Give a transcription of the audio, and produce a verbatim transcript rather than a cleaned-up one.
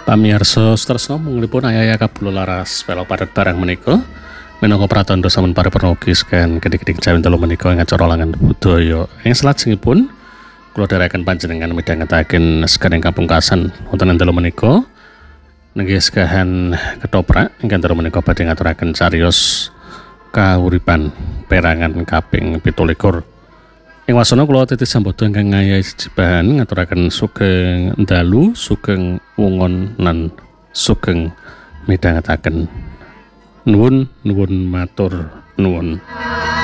Pamirsa Stresna mungilipun ayaya kabula laras pelo padet barang menika minangka pratandha sampun paripurna ugi saking gedhe-gedhe jawi telu menika ing acara langan budaya. Ing salajengipun kula dherekaken panjenengan midhangetaken sekaning kapungkasan wonten ing telu menika nggih sekahan ketoprak ingkang telu menika badhe ngaturaken cariyos kauripan perangan kaping pitulikur. Ing wasana kula titi sambodo ingkang ngayahi sejibahan ngaturaken sugeng dalu, sugeng wungon lan sugeng midhangetaken. Nuwun nuwun matur nuwun.